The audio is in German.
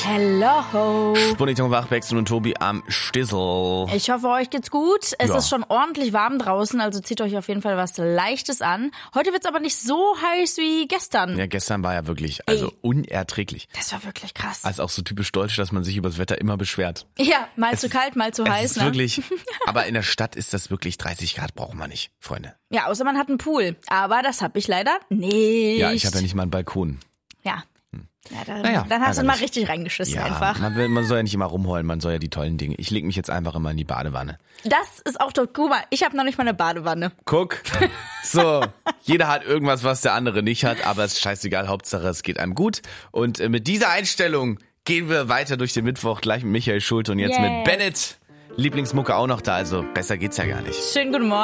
Hello. Spuniton Wachbexen und Tobi am Stissel. Ich hoffe, euch geht's gut. Es Ja. ist schon ordentlich warm draußen, also zieht euch auf jeden Fall was Leichtes an. Heute wird's aber nicht so heiß wie gestern. Ja, gestern war ja wirklich unerträglich. Das war wirklich krass. Also auch so typisch deutsch, dass man sich über das Wetter immer beschwert. Ja, mal zu kalt, mal zu Es heiß. ist Ne? wirklich, aber in der Stadt ist das wirklich 30 Grad, braucht man nicht, Freunde. Ja, außer man hat einen Pool. Aber das hab ich leider nicht. Ja, ich habe ja nicht mal einen Balkon. Ja. Ja, dann hast du ärgerlich. mal richtig reingeschissen Ja, einfach. man soll ja nicht immer rumheulen, man soll ja die tollen Dinge. Ich leg mich jetzt einfach immer in die Badewanne. Das ist auch doch, guck mal, ich habe noch nicht mal eine Badewanne. Guck. So, jeder hat irgendwas, was der andere nicht hat, aber es ist scheißegal, Hauptsache es geht einem gut. Und mit dieser Einstellung gehen wir weiter durch den Mittwoch, gleich mit Michael Schulte und jetzt Yes. mit Bennett. Lieblingsmucke auch noch da, also besser geht's ja gar nicht. Schönen guten Morgen.